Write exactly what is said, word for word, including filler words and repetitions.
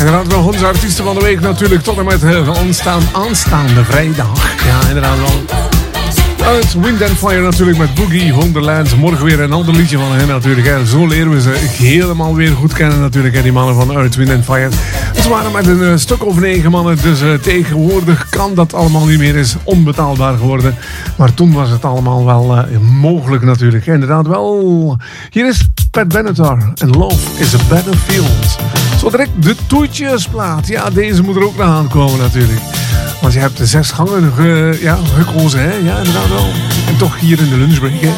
Inderdaad wel onze artiesten van de week natuurlijk. Tot en met uh, aanstaan, aanstaande vrijdag. Ja, inderdaad wel. Earth, Wind and Fire natuurlijk met Boogie Wonderland. Morgen weer een ander liedje van hen natuurlijk. Hè. Zo leren we ze helemaal weer goed kennen natuurlijk. Hè, die mannen van Earth, Wind and Fire. Ze waren met een uh, stuk of negen mannen. Dus uh, tegenwoordig kan dat allemaal niet meer. Is onbetaalbaar geworden. Maar toen was het allemaal wel uh, mogelijk natuurlijk. Inderdaad wel. Hier is Pat Benatar. En Love is a Battlefield. Zo direct de toetjesplaat. Ja, deze moet er ook nog aankomen natuurlijk. Want je hebt de zes gangen ge, ja, gekozen, hè? Ja, inderdaad wel. En toch hier in de lunchbreak, hè?